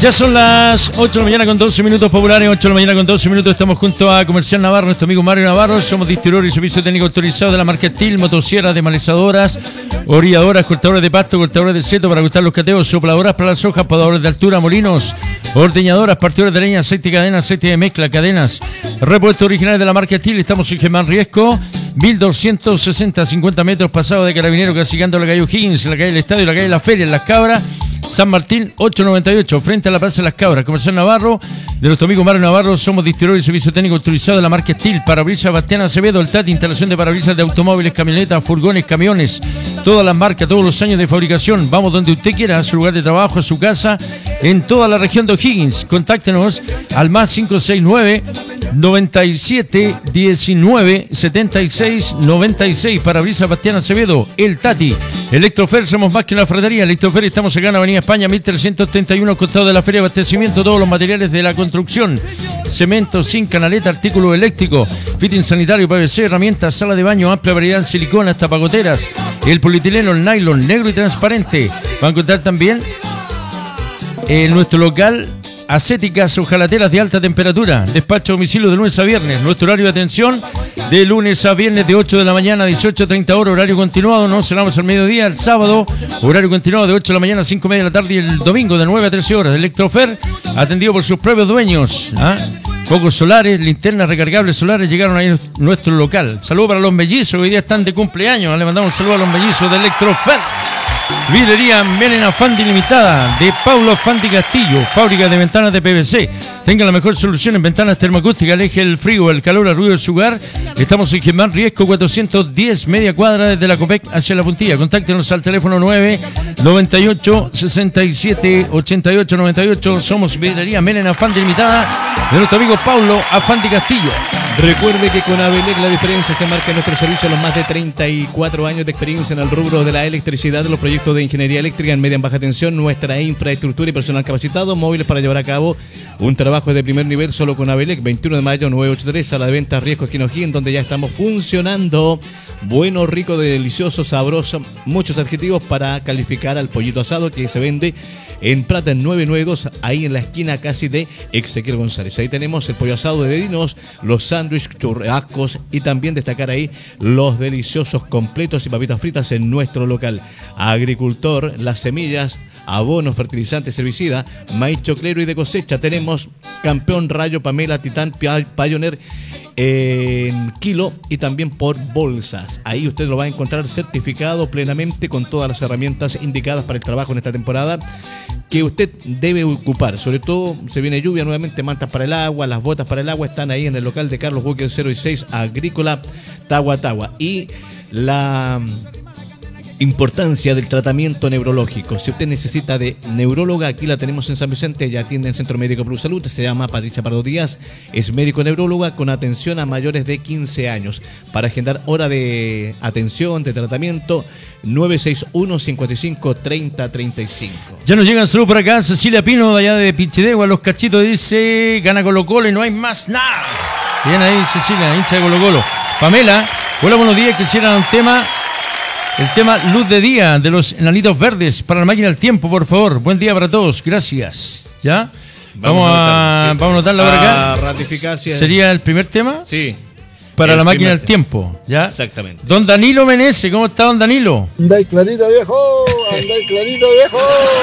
Ya son las 8 de la mañana con 12 minutos populares, 8 de la mañana con 12 minutos. Estamos junto a Comercial Navarro, nuestro amigo Mario Navarro. Somos distribuidores y servicio técnico autorizado de la marca Steel, motosierras, demalizadoras, orilladoras, cortadores de pasto, cortadores de seto para cortar los cateos, sopladoras para las hojas, podadores de altura, molinos, ordeñadoras, partidores de leña, aceite de cadena, aceite de mezcla, cadenas, repuestos originales de la marca Steel. Estamos en Germán Riesco, 1260, 50 metros pasado de Carabinero, casi llegando a la calle O'Higgins, la calle del Estadio, la calle de la Feria, en Las Cabras. San Martín 898, frente a la Plaza de Las Cabras. Comercial Navarro, de nuestro amigo Mario Navarro. Somos distribuidores y servicio técnico autorizado de la marca Steel. Parabrisas Bastián Acevedo, el TAT, instalación de parabrisas de automóviles, camionetas, furgones, camiones. Todas las marcas, todos los años de fabricación. Vamos donde usted quiera, a su lugar de trabajo, a su casa, en toda la región de O'Higgins. Contáctenos al más 569 97 19 76 96. Parabrisas Bastián Acevedo, el Tati. Electrofer, somos más que una ferretería. Electrofer, estamos acá en Avenida España 1331, costado de la Feria de Abastecimiento. Todos los materiales de la construcción: cemento, zinc, canaleta, artículos eléctricos, fitting sanitario, PVC, herramientas, sala de baño, amplia variedad en silicona, hasta pagoteras, el polietileno, el nylon, negro y transparente. Van a encontrar también en nuestro local acéticas, hojalateras de alta temperatura. Despacho a domicilio de lunes a viernes. Nuestro horario de atención de lunes a viernes de 8 de la mañana a 18:30 horas. Horario continuado, no cerramos al mediodía. El sábado, horario continuado de 8 de la mañana a 5:30 de la tarde. Y el domingo de 9 a 13 horas. Electrofer, atendido por sus propios dueños. Focos solares, linternas recargables solares llegaron ahí a nuestro local. Saludos para los mellizos, que hoy día están de cumpleaños. Le mandamos un saludo a los mellizos de Electrofer. Vidrería Melena Fandi Limitada de Paulo Fandi Castillo, fábrica de ventanas de PVC. Tenga la mejor solución en ventanas termoacústicas, aleje el frío, el calor, el ruido de su hogar. Estamos en Germán Riesco 410, media cuadra desde la Copec hacia la Puntilla. Contáctenos al teléfono 998 67 88 98. Somos Vidrería Melena Fandi Limitada de nuestro amigo Paulo Afandi Castillo. Recuerde que con Abelec la diferencia se marca en nuestro servicio a los más de 34 años de experiencia en el rubro de la electricidad, los proyectos de ingeniería eléctrica en media y baja tensión, nuestra infraestructura y personal capacitado, móviles para llevar a cabo un trabajo de primer nivel solo con Abelec. 21 de mayo 983, sala de ventas Riesco Esquina O'Higgins, donde ya estamos funcionando. Bueno, rico, delicioso, sabroso, muchos adjetivos para calificar al pollito asado que se vende en Prata 992, ahí en la esquina casi de Exequiel González. Ahí tenemos el pollo asado de dedinos, los sándwiches, churrascos y también destacar ahí los deliciosos completos y papitas fritas en nuestro local. Agricultor, las semillas, abonos, fertilizantes, herbicida, maíz choclero y de cosecha. Tenemos Campeón, Rayo, Pamela, Titán, Pioneer en kilo y también por bolsas. Ahí usted lo va a encontrar certificado plenamente con todas las herramientas indicadas para el trabajo en esta temporada que usted debe ocupar. Sobre todo se viene lluvia nuevamente, mantas para el agua, las botas para el agua están ahí en el local de Carlos Walker 06 Agrícola Tagua. Y la importancia del tratamiento neurológico. Si usted necesita de neuróloga, aquí la tenemos en San Vicente, ella atiende en Centro Médico Plus Salud, se llama Patricia Pardo Díaz, es médico neuróloga con atención a mayores de 15 años. Para agendar hora de atención, de tratamiento, 961 55 30 35. Ya nos llegan saludos por acá. Cecilia Pino, de allá de Pichidegua, Los Cachitos, dice: gana Colo Colo y no hay más nada. Bien ahí, Cecilia, hincha de Colo Colo. Pamela, hola, buenos días, quisiera un tema. El tema Luz de Día de los Enanitos Verdes para la máquina del tiempo, por favor. Buen día para todos, gracias. ¿Ya? Vamos a anotarla por acá. Ratificar, sí. ¿Sería el primer tema? Sí. Para la máquina del tiempo, ¿ya? Exactamente. Don Danilo Meneses, ¿cómo está don Danilo? Andáis clarito, viejo. Andáis clarito, viejo.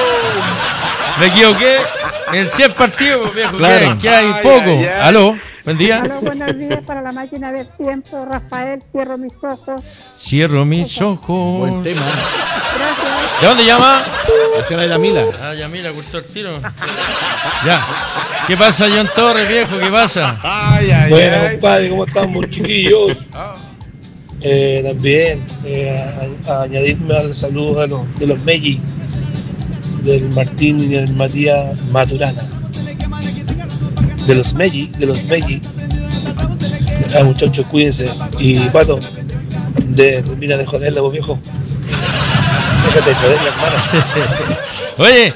Me equivoqué. En 100 partidos, viejo. Claro. Que hay poco. Aló. Buen día. Hola, buenos días para la máquina del tiempo. Rafael, cierro mis ojos. Cierro mis ojos. Buen tema. Gracias. ¿De dónde llama? La señora Yamila. Ah, Yamila, cortó el tiro. Ya. ¿Qué pasa, John Torres, viejo? ¿Qué pasa? Bueno, compadre, ¿cómo estamos, chiquillos? También a añadirme al saludo de los Melli, del Martín y del Matías Maturana. De los Melli. Muchachos, cuídense. Y Pato, termina de joderla, vos viejo. Déjate de joderla, hermano. Oye,